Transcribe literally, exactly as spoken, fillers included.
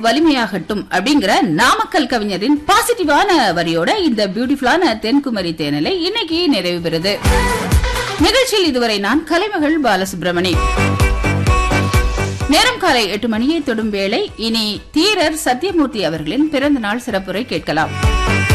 வலிமையாகட்டும் அப்படிங்கிற நாமக்கல் கவிஞரின் பாசிட்டிவான வரியோட இந்த பியூட்டிஃபுல்லான தென்குமரி தேனலை இன்னைக்கு நிறைவு பெறுது. நிகழ்ச்சியில் இதுவரை நான் கலைமகள் பாலசுப்ரமணி. நேரம் காலை எட்டு மணியை தொடும் வேளை. இனி தீரர் சத்யமூர்த்தி அவர்களின் பிறந்த நாள் சிறப்புரை கேட்கலாம்.